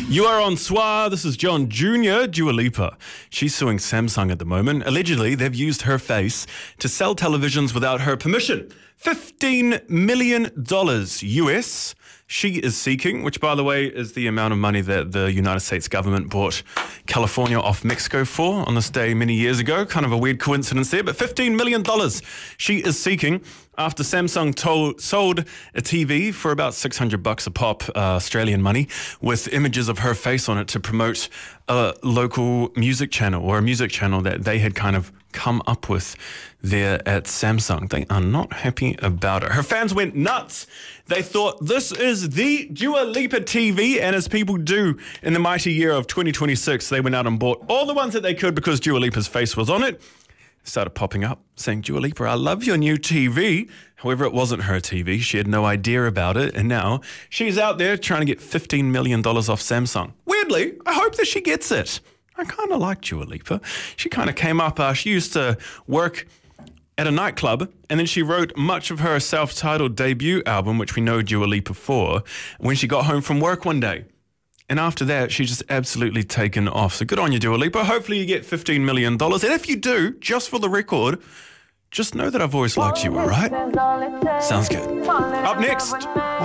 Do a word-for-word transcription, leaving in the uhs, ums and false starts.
You are on Soir. This is John Junior Dua Lipa. She's suing Samsung at the moment. Allegedly, they've used her face to sell televisions without her permission. fifteen million dollars U S she is seeking, which, by the way, is the amount of money that the United States government bought California off Mexico for on this day many years ago. Kind of a weird coincidence there, but fifteen million dollars she is seeking after Samsung told, sold a T V for about six hundred bucks a pop, uh, Australian money, with images of her face on it to promote a local music channel or a music channel that they had kind of come up with there at Samsung. They are not happy about it. Her fans went nuts. They thought this is the Dua Lipa T V, and as people do in the mighty year of twenty twenty-six, they went out and bought all the ones that they could because Dua Lipa's face was on it. Started popping up saying, Dua Lipa, I love your new T V. However, it wasn't her T V. She had no idea about it. And now she's out there trying to get fifteen million dollars off Samsung. Weirdly, I hope that she gets it. I kind of like Dua Lipa. She kind of came up, uh, she used to work at a nightclub, and then she wrote much of her self-titled debut album, which we know Dua Lipa for, when she got home from work one day. And after that, she's just absolutely taken off. So good on you, Dua Lipa. Hopefully you get fifteen million dollars. And if you do, just for the record, just know that I've always liked you, all right? Sounds good. Up next,